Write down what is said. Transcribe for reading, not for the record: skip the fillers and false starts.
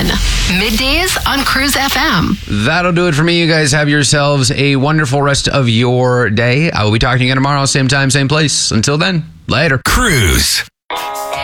fun. Middays on Cruise FM. That'll do it for me. You guys have yourselves a wonderful rest of your day. I will be talking to you again tomorrow, same time, same place. Until then, later. Cruise.